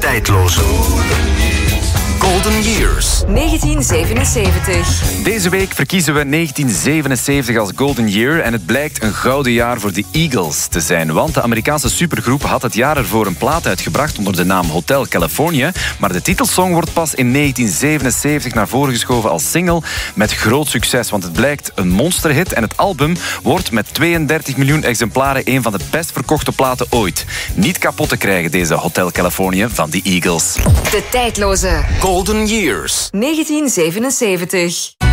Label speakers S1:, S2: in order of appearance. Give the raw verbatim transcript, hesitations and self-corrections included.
S1: tijdloze. Golden Years.
S2: negentien zevenenzeventig.
S3: Deze week verkiezen we negentien zevenenzeventig als Golden Year en het blijkt een gouden jaar voor de Eagles te zijn. Want de Amerikaanse supergroep had het jaar ervoor een plaat uitgebracht onder de naam Hotel California. Maar de titelsong wordt pas in negentien zevenenzeventig naar voren geschoven als single met groot succes. Want het blijkt een monsterhit en het album wordt met tweeëndertig miljoen exemplaren een van de best verkochte platen ooit. Niet kapot te krijgen deze Hotel California van de Eagles.
S2: De tijdloze.
S1: Golden Years.
S2: negentien zevenenzeventig.